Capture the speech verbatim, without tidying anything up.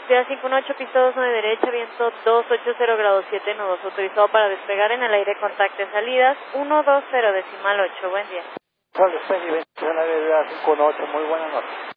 Ciudad cinco uno ocho, pista dos nueve derecha, viento dos ochenta grados siete nudos, autorizado para despegar en el aire, contacte salidas uno dos cero decimal ocho, buen día. Sol, Spenny, veintinueve, cinco uno ocho, muy buenas noches.